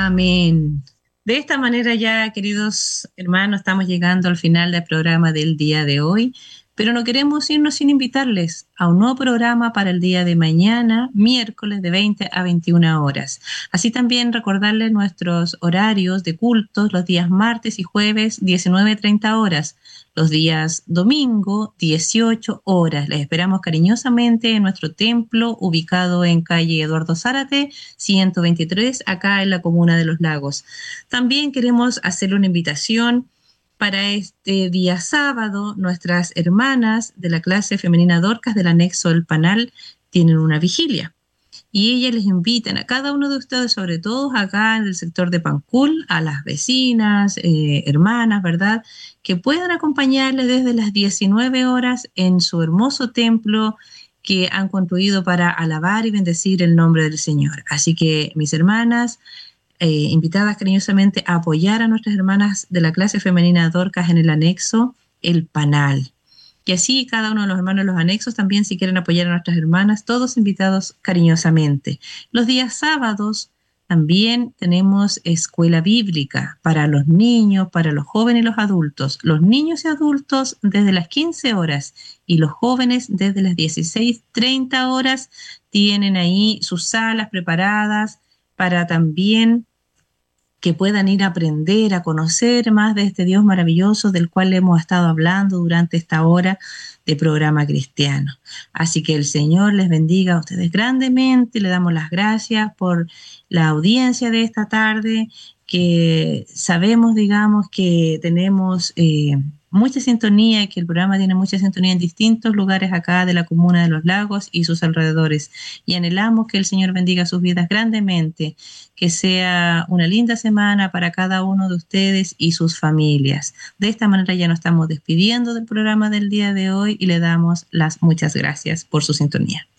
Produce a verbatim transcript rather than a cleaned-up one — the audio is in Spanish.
Amén. De esta manera ya, queridos hermanos, estamos llegando al final del programa del día de hoy, pero no queremos irnos sin invitarles a un nuevo programa para el día de mañana, miércoles de veinte a veintiuna horas. Así también recordarles nuestros horarios de cultos, los días martes y jueves, diecinueve a treinta horas, los días domingo, dieciocho horas. Les esperamos cariñosamente en nuestro templo, ubicado en calle Eduardo Zárate, ciento veintitrés, acá en la comuna de Los Lagos. También queremos hacerle una invitación para este día sábado. Nuestras hermanas de la clase femenina Dorcas del anexo El Panal tienen una vigilia y ellas les invitan a cada uno de ustedes, sobre todo acá en el sector de Pancul, a las vecinas, eh, hermanas, ¿verdad?, que puedan acompañarles desde las diecinueve horas en su hermoso templo que han construido para alabar y bendecir el nombre del Señor. Así que, mis hermanas, Eh, invitadas cariñosamente a apoyar a nuestras hermanas de la clase femenina Dorcas en el anexo El Panal. Y así cada uno de los hermanos de los anexos también, si quieren apoyar a nuestras hermanas, todos invitados cariñosamente. Los días sábados también tenemos escuela bíblica para los niños, para los jóvenes y los adultos. Los niños y adultos desde las quince horas y los jóvenes desde las dieciséis treinta horas tienen ahí sus salas preparadas para también que puedan ir a aprender, a conocer más de este Dios maravilloso del cual hemos estado hablando durante esta hora de programa cristiano. Así que el Señor les bendiga a ustedes grandemente, le damos las gracias por la audiencia de esta tarde, que sabemos, digamos, que tenemos eh, mucha sintonía y que el programa tiene mucha sintonía en distintos lugares acá de la comuna de Los Lagos y sus alrededores. Y anhelamos que el Señor bendiga sus vidas grandemente, que sea una linda semana para cada uno de ustedes y sus familias. De esta manera ya nos estamos despidiendo del programa del día de hoy y le damos las muchas gracias por su sintonía.